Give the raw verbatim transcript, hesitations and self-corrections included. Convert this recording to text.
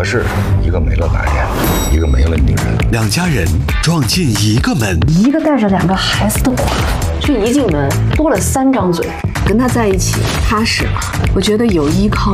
是一个没了男人，一个没了女人， 两家人撞进一个门， 一个带着两个孩子的寡妇，这一进门多了三张嘴。跟他在一起踏实吗？我觉得有依靠。